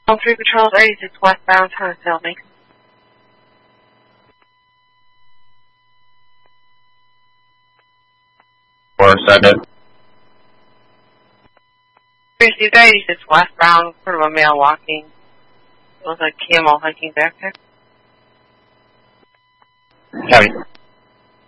3 Patrol 86 westbound, trying to tell me. For a second. 36 westbound, sort of a male walking. It was a camel hiking backpack. Heavy.